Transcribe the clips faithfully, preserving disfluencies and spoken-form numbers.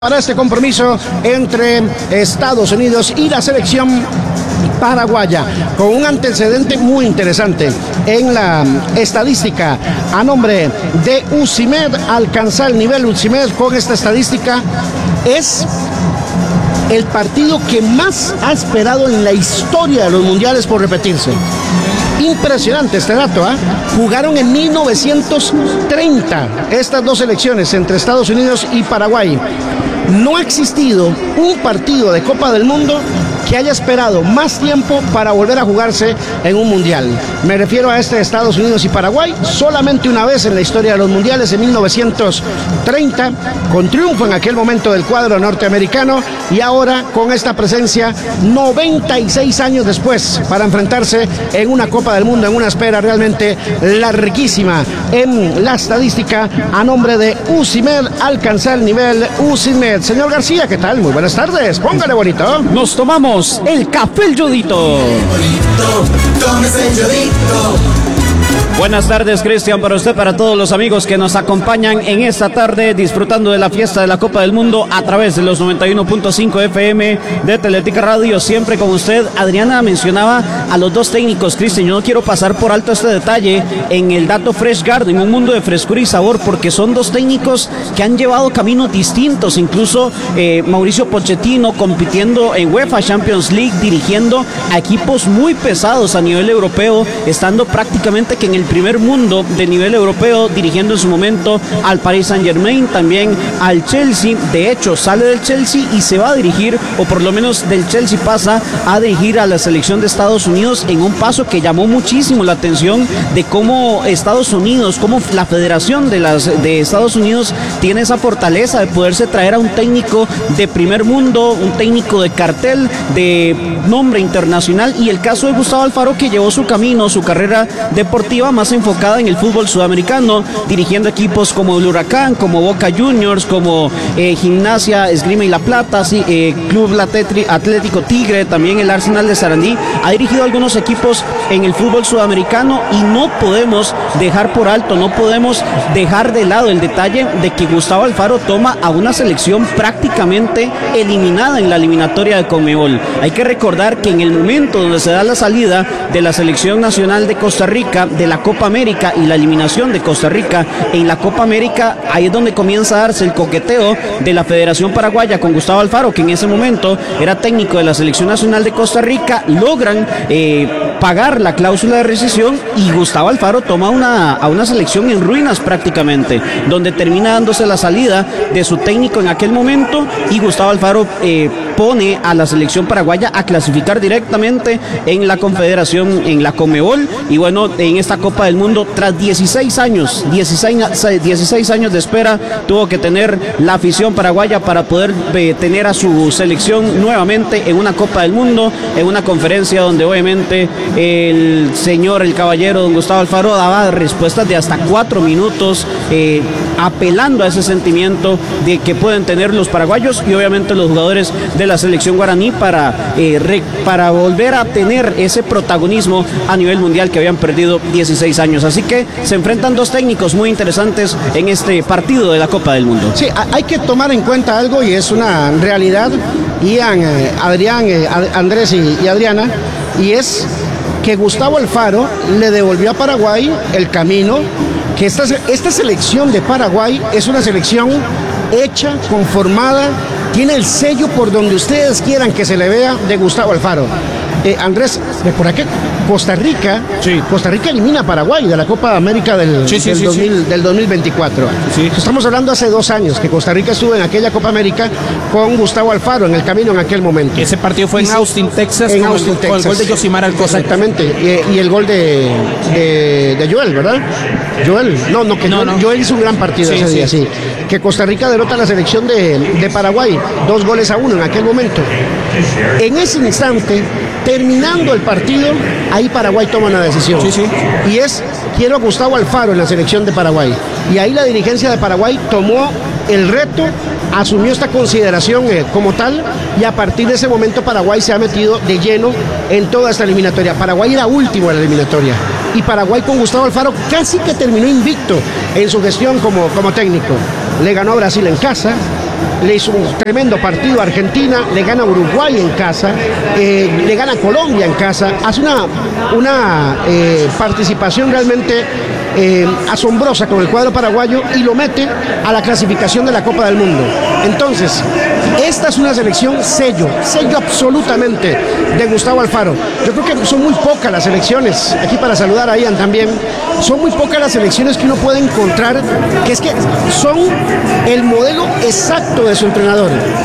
Para este compromiso entre Estados Unidos y la selección paraguaya, con un antecedente muy interesante en la estadística a nombre de Uzimed. Alcanzar el nivel Uzimed con esta estadística es el partido que más ha esperado en la historia de los mundiales por repetirse. Impresionante este dato, ¿eh? Jugaron en mil novecientos treinta estas dos selecciones entre Estados Unidos y Paraguay. No ha existido un partido de Copa del Mundo que haya esperado más tiempo para volver a jugarse en un mundial. Me refiero a este de Estados Unidos y Paraguay, solamente una vez en la historia de los mundiales, en mil novecientos treinta, con triunfo en aquel momento del cuadro norteamericano, y ahora con esta presencia noventa y seis años después para enfrentarse en una Copa del Mundo, en una espera realmente larguísima en la estadística a nombre de Uzimed. Alcanzar el nivel Uzimed. Señor García, ¿qué tal? Muy buenas tardes, póngale bonito. Nos tomamos el café El Yodito. Buenas tardes, Cristian, para usted, para todos los amigos que nos acompañan en esta tarde disfrutando de la fiesta de la Copa del Mundo a través de los noventa y uno punto cinco F M de Teletica Radio, siempre con usted. Adriana mencionaba a los dos técnicos, Cristian, yo no quiero pasar por alto este detalle en el dato Fresh Garden, un mundo de frescura y sabor, porque son dos técnicos que han llevado caminos distintos, incluso eh, Mauricio Pochettino compitiendo en UEFA Champions League, dirigiendo a equipos muy pesados a nivel europeo, estando prácticamente que en el primer mundo de nivel europeo, dirigiendo en su momento al Paris Saint-Germain, también al Chelsea. De hecho, sale del Chelsea y se va a dirigir, o por lo menos del Chelsea pasa a dirigir a la selección de Estados Unidos, en un paso que llamó muchísimo la atención de cómo Estados Unidos, cómo la Federación de, las, de Estados Unidos tiene esa fortaleza de poderse traer a un técnico de primer mundo, un técnico de cartel, de nombre internacional, y el caso de Gustavo Alfaro, que llevó su camino, su carrera deportiva más enfocada en el fútbol sudamericano, dirigiendo equipos como el Huracán, como Boca Juniors, como eh, Gimnasia, Esgrima y La Plata, sí, eh, Club Atlético Tigre, también el Arsenal de Sarandí. Ha dirigido algunos equipos en el fútbol sudamericano, y no podemos dejar por alto, no podemos dejar de lado el detalle de que Gustavo Alfaro toma a una selección prácticamente eliminada en la eliminatoria de Conmebol. Hay que recordar que en el momento donde se da la salida de la selección nacional de Costa Rica de la Copa América y la eliminación de Costa Rica en la Copa América, ahí es donde comienza a darse el coqueteo de la Federación Paraguaya con Gustavo Alfaro, que en ese momento era técnico de la Selección Nacional de Costa Rica. Logran eh, pagar la cláusula de rescisión, y Gustavo Alfaro toma una, a una selección en ruinas prácticamente, donde termina dándose la salida de su técnico en aquel momento, y Gustavo Alfaro eh, pone a la selección paraguaya a clasificar directamente en la Confederación, en la Conmebol. Y bueno, en esta Copa del Mundo, tras dieciséis años, dieciséis años de espera, tuvo que tener la afición paraguaya para poder eh, tener a su selección nuevamente en una Copa del Mundo, en una conferencia donde obviamente el señor, el caballero don Gustavo Alfaro daba respuestas de hasta cuatro minutos, eh, apelando a ese sentimiento de que pueden tener los paraguayos y obviamente los jugadores de la selección guaraní para, eh, re, para volver a tener ese protagonismo a nivel mundial que habían perdido dieciséis años. Así que se enfrentan dos técnicos muy interesantes en este partido de la Copa del Mundo. Sí, hay que tomar en cuenta algo, y es una realidad, Ian, eh, Adrián, eh, Andrés y, y Adriana, y es que Gustavo Alfaro le devolvió a Paraguay el camino, que esta, esta selección de Paraguay es una selección hecha, conformada, tiene el sello por donde ustedes quieran que se le vea de Gustavo Alfaro. Eh, Andrés, ¿de por aquí? Costa Rica, sí. Costa Rica elimina a Paraguay de la Copa América del, sí, sí, del, sí, dos mil, sí. del dos mil veinticuatro. Sí. Estamos hablando hace dos años que Costa Rica estuvo en aquella Copa América con Gustavo Alfaro en el camino en aquel momento. Ese partido fue y en Austin, Texas, en con, Austin, el, Texas. con el gol de Yosimar Alcocer. Exactamente, y, y el gol de, de, de Joel, ¿verdad? Joel, no, no, que no, Joel, no. Joel hizo un gran partido sí, ese sí. día, sí. Que Costa Rica derrota a la selección de, de Paraguay, dos goles a uno en aquel momento. En ese instante, terminando el partido, ahí Paraguay toma una decisión. Sí, sí. Y es, quiero a Gustavo Alfaro en la selección de Paraguay. Y ahí la dirigencia de Paraguay tomó el reto, asumió esta consideración eh, como tal, y a partir de ese momento Paraguay se ha metido de lleno en toda esta eliminatoria. Paraguay era último en la eliminatoria, y Paraguay con Gustavo Alfaro casi que terminó invicto en su gestión como, como técnico. Le ganó a Brasil en casa, le hizo un tremendo partido a Argentina, le gana a Uruguay en casa, eh, le gana a Colombia en casa, hace una, una eh, participación realmente eh, asombrosa con el cuadro paraguayo y lo mete a la clasificación de la Copa del Mundo. Entonces, esta es una selección sello, sello absolutamente de Gustavo Alfaro. Yo creo que son muy pocas las selecciones, aquí para saludar a Ian también, son muy pocas las selecciones que uno puede encontrar, que es que son el modelo exacto de su entrenador.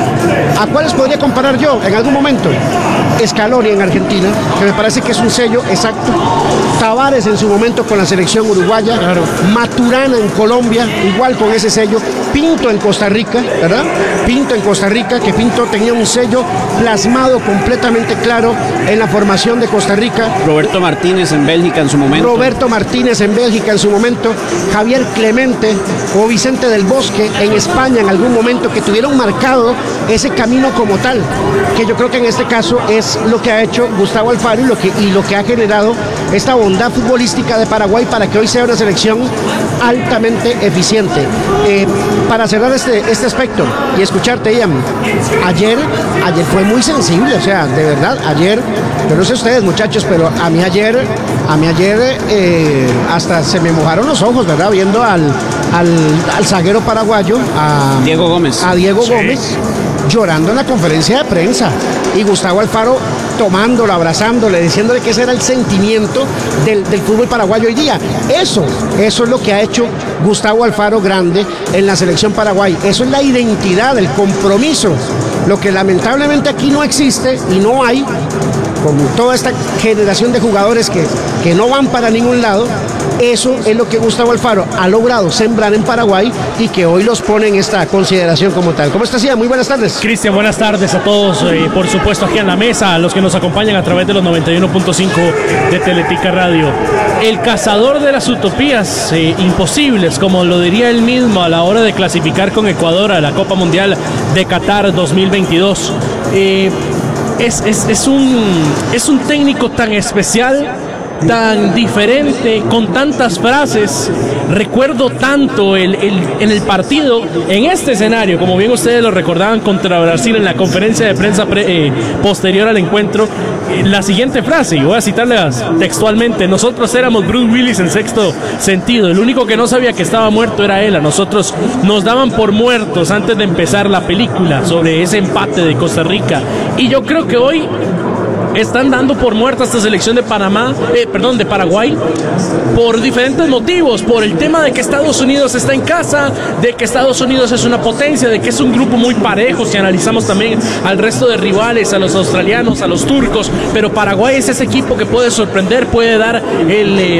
¿A cuáles podría comparar yo en algún momento? Scaloni en Argentina, que me parece que es un sello exacto. Tavares en su momento con la selección uruguaya, claro. Maturana en Colombia, igual con ese sello. Pinto en Costa Rica, ¿verdad? Pinto en Costa Rica, que Pinto tenía un sello plasmado completamente claro en la formación de Costa Rica. Roberto Martínez en Bélgica en su momento. Roberto Martínez en Bélgica en su momento. Javier Clemente o Vicente del Bosque en España en algún momento, que tuvieron marcado ese camino como tal, que yo creo que en este caso es lo que ha hecho Gustavo Alfaro y lo que, y lo que ha generado esta bondad futbolística de Paraguay para que hoy sea una selección altamente eficiente. Eh, para cerrar este, este aspecto y escucharte, Ian, ayer, ayer fue muy sensible, o sea, de verdad, ayer, yo no sé ustedes muchachos, pero a mí ayer, a mí ayer eh, hasta se me mojaron los ojos, ¿verdad? Viendo al, al, al zaguero paraguayo, a Diego Gómez. A Diego sí. Gómez, llorando en la conferencia de prensa, y Gustavo Alfaro tomándolo, abrazándole, diciéndole que ese era el sentimiento del, del fútbol paraguayo hoy día. Eso, eso es lo que ha hecho Gustavo Alfaro grande en la selección paraguay. Eso es la identidad, el compromiso, lo que lamentablemente aquí no existe y no hay, con toda esta generación de jugadores que, que no van para ningún lado. Eso es lo que Gustavo Alfaro ha logrado sembrar en Paraguay y que hoy los pone en esta consideración como tal. ¿Cómo estás, Ian? Muy buenas tardes. Cristian, buenas tardes a todos, eh, por supuesto aquí en la mesa, a los que nos acompañan a través de los noventa y uno punto cinco de Teletica Radio. El cazador de las utopías eh, imposibles, como lo diría él mismo a la hora de clasificar con Ecuador a la Copa Mundial de Qatar dos mil veintidós. Eh, es, es, es, un, es un técnico tan especial, tan diferente, con tantas frases. Recuerdo tanto el, el, en el partido, en este escenario, como bien ustedes lo recordaban, contra Brasil, en la conferencia de prensa pre, eh, posterior al encuentro, eh, la siguiente frase, y voy a citarlas textualmente: nosotros éramos Bruce Willis en Sexto Sentido, el único que no sabía que estaba muerto era él. A nosotros nos daban por muertos antes de empezar la película sobre ese empate de Costa Rica, y yo creo que hoy están dando por muerta esta selección de Panamá, eh, perdón, de Paraguay, por diferentes motivos, por el tema de que Estados Unidos está en casa, de que Estados Unidos es una potencia, de que es un grupo muy parejo, si analizamos también al resto de rivales, a los australianos, a los turcos, pero Paraguay es ese equipo que puede sorprender, puede dar el, eh,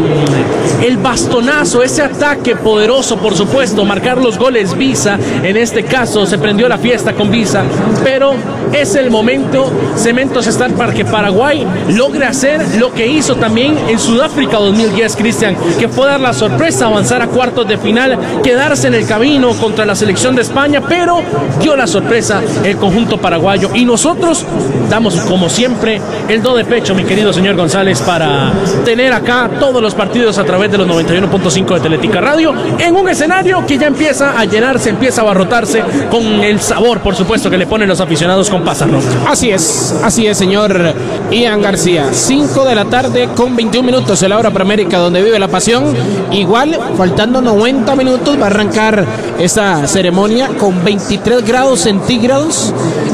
el bastonazo, ese ataque poderoso, por supuesto, marcar los goles. Visa, en este caso, se prendió la fiesta con Visa, pero es el momento, cementos estar para que para Paraguay logre hacer lo que hizo también en Sudáfrica dos mil diez, Cristian, que fue dar la sorpresa, avanzar a cuartos de final, quedarse en el camino contra la selección de España, pero dio la sorpresa el conjunto paraguayo, y nosotros damos como siempre el do de pecho, mi querido señor González, para tener acá todos los partidos a través de los noventa y uno punto cinco de Teletica Radio, en un escenario que ya empieza a llenarse, empieza a abarrotarse con el sabor, por supuesto, que le ponen los aficionados con Pásarro. Así es, así es, señor Ian García. Cinco de la tarde con veintiún minutos en la hora para América, donde vive la pasión. Igual, faltando noventa minutos, va a arrancar esta ceremonia con veintitrés grados centígrados.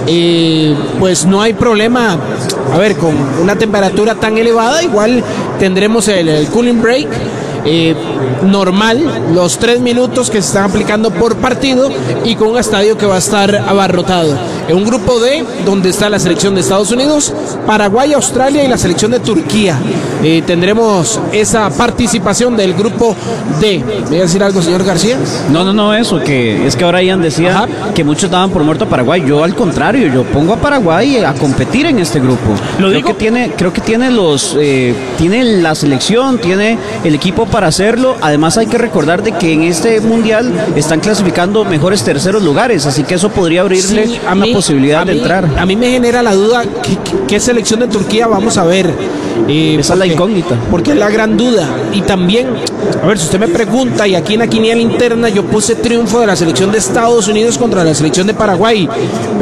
Eh, pues no hay problema. A ver, con una temperatura tan elevada, igual tendremos el, el cooling break Eh, normal, los tres minutos que se están aplicando por partido, y con un estadio que va a estar abarrotado. En un grupo D, donde está la selección de Estados Unidos, Paraguay, Australia y la selección de Turquía. Eh, tendremos esa participación del grupo D. ¿Me iba a decir algo, señor García? No, no, no, eso, que es que ahora Ian decía Ajá. que muchos daban por muerto a Paraguay. Yo, al contrario, yo pongo a Paraguay a competir en este grupo. ¿Lo creo digo? que tiene, creo que tiene los, eh, tiene la selección, tiene el equipo para hacerlo. además hay que recordar de que en este mundial están clasificando mejores terceros lugares, así que eso podría abrirle Sí, a una mí- posibilidad a de mí- entrar. A mí me genera la duda, ¿qué, qué- qué selección de Turquía vamos a ver? Eh, Esa es la porque- incógnita. Porque es la gran duda. Y también, a ver, si usted me pregunta, y aquí en la quiniela interna yo puse triunfo de la selección de Estados Unidos contra la selección de Paraguay.